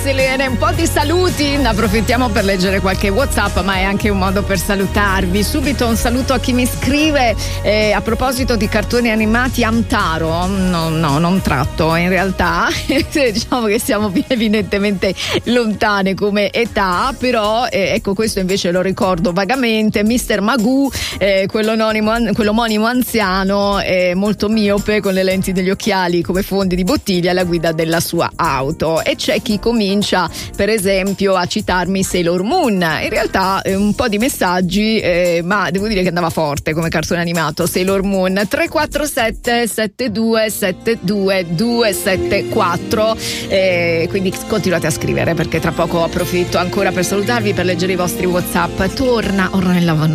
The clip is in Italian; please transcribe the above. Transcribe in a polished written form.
Selene, un po' di saluti, ne approfittiamo per leggere qualche WhatsApp, ma è anche un modo per salutarvi. Subito un saluto a chi mi scrive a proposito di cartoni animati Amtaro. No, non tratto in realtà. Diciamo che siamo evidentemente lontane come età, però ecco, questo invece lo ricordo vagamente. Mr. Magoo, quello omonimo anziano, molto miope, con le lenti degli occhiali come fondi di bottiglia alla guida della sua auto. E c'è chi comincia per esempio a citarmi Sailor Moon. In realtà un po' di messaggi, ma devo dire che andava forte come cartone animato Sailor Moon. 347 7272 274, quindi continuate a scrivere, perché tra poco approfitto ancora per salutarvi, per leggere i vostri WhatsApp. Torna Ornella Vannucci.